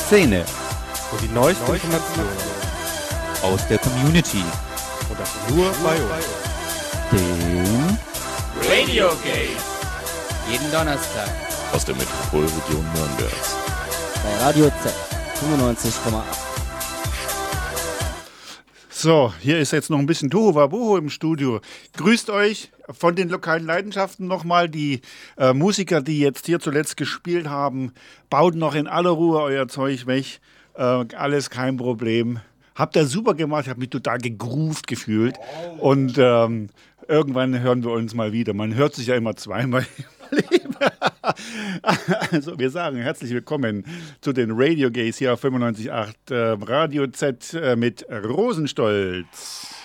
Szene und die neuesten Informationen aus der Community. und das nur bei uns. Dem Radio Gaze. Jeden Donnerstag. Aus der Metropolregion Nürnbergs. Bei Radio Z 95,8. So, hier ist jetzt noch ein bisschen Tohuwabohu im Studio. Grüßt euch von den lokalen Leidenschaften nochmal. Die Musiker, die jetzt hier zuletzt gespielt haben, baut noch in aller Ruhe euer Zeug weg. Alles kein Problem. Habt ihr super gemacht, ich habe mich total gegroovt gefühlt. Und irgendwann hören wir uns mal wieder. Man hört sich ja immer zweimal im Leben. Also wir sagen herzlich willkommen zu den Radio Gaze hier auf 95.8 Radio Z mit Rosenstolz.